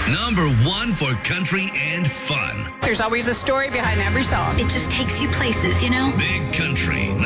Number one for country and fun. There's always a story behind every song. It just takes you places, you know? Big Country